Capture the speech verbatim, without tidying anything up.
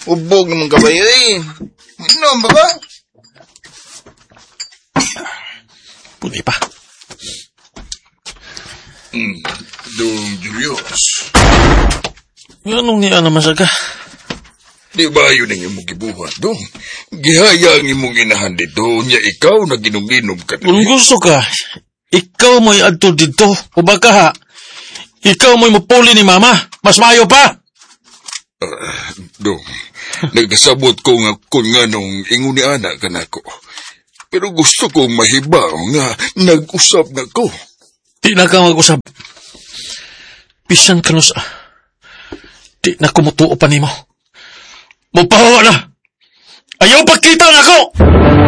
Ubog naman kabayo eh. Ano ba ba? Puli pa. Hmm, Dong Julius. Anong niya naman saga? Di ba yun ang imong gibuhat, Dong? Gihaya ang imong inahan dito, niya ikaw na ginom-ginom ka na. Kung gusto ka, ikaw mo'y adto dito. O baka ha, ikaw mo'y mapuli ni Mama. Mas mayo pa. Uh, Dong, nagkasabot ko nga kung nga nung ingon ni Ana ka na ko. Pero gusto kong mahibaw nga nag-usap na ko. Di na ka mag-usap. Pisan ka no sa... Di na kumutuo pa ni mo. Mupahawa na! Ayaw pagkita na ko!